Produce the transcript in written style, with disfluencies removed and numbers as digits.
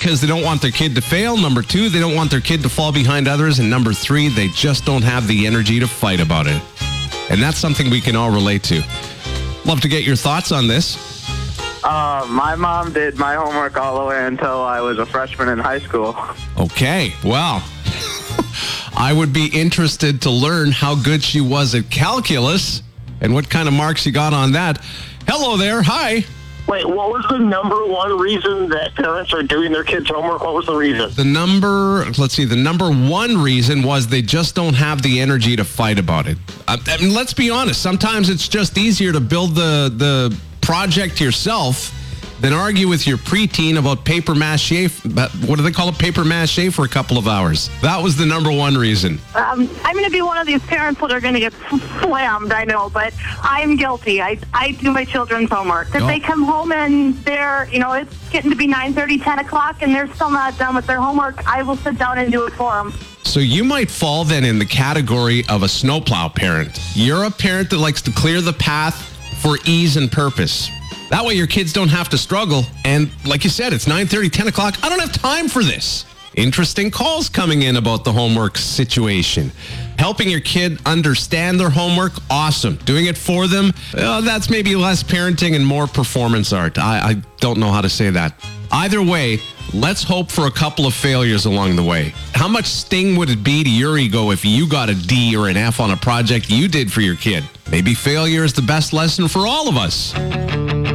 because they don't want their kid to fail. Number 2, they don't want their kid to fall behind others. And number 3, they just don't have the energy to fight about it. And that's something we can all relate to. Love to get your thoughts on this. My mom did my homework all the way until I was a freshman in high school. Okay, well, I would be interested to learn how good she was at calculus and what kind of marks you got on that. Hello there. Hi. Wait, what was the number one reason that parents are doing their kids' homework? What was the reason? The number one reason was they just don't have the energy to fight about it. I mean, let's be honest. Sometimes it's just easier to build the project yourself than argue with your preteen about paper mache. What do they call it? Paper mache for a couple of hours. That was the number one reason. I'm going to be one of these parents that are going to get slammed, I know, but I'm guilty. I do my children's homework. If they come home and they're, it's getting to be 9:30, 10 o'clock, and they're still not done with their homework, I will sit down and do it for them. So you might fall then in the category of a snowplow parent. You're a parent that likes to clear the path for ease and purpose. That way your kids don't have to struggle. And like you said, it's 9:30, 10 o'clock. I don't have time for this. Interesting calls coming in about the homework situation. Helping your kid understand their homework, awesome. Doing it for them, that's maybe less parenting and more performance art. I don't know how to say that. Either way, let's hope for a couple of failures along the way. How much sting would it be to your ego if you got a D or an F on a project you did for your kid? Maybe failure is the best lesson for all of us.